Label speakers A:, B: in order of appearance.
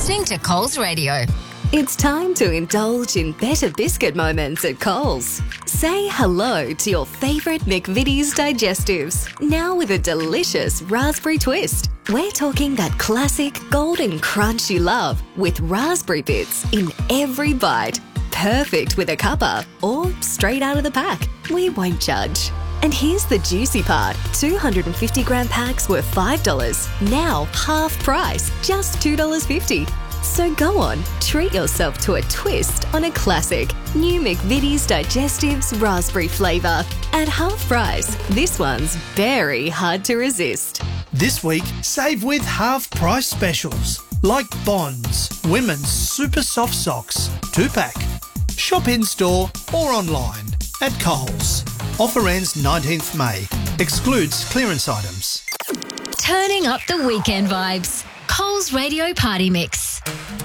A: listening to Coles Radio.
B: It's time to indulge in better biscuit moments at Coles. Say hello to your favourite McVitie's digestives, now with a delicious raspberry twist. We're talking that classic golden crunch you love with raspberry bits in every bite. Perfect with a cuppa or straight out of the pack. We won't judge. And here's the juicy part. 250 gram packs were $5. Now half price, just $2.50. So go on, treat yourself to a twist on a classic. New McVitie's Digestives Raspberry flavour. At half price, this one's very hard to resist.
C: This week, save with half-price specials like Bonds, Women's Super Soft Socks, 2-pack. Shop in-store or online at Coles. Offer ends 19th May. Excludes clearance items.
A: Turning up the weekend vibes. Coles Radio Party Mix.